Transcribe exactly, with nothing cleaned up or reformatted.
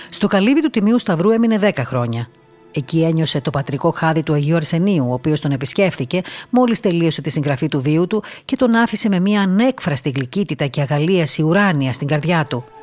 Στο καλύβι του Τιμίου Σταυρού έμεινε δέκα χρόνια. Εκεί ένιωσε το πατρικό χάδι του Αγίου Αρσενίου, ο οποίος τον επισκέφθηκε μόλις τελείωσε τη συγγραφή του βίου του και τον άφησε με μια ανέκφραστη γλυκύτητα και αγαλίαση ουράνια στην καρδιά του.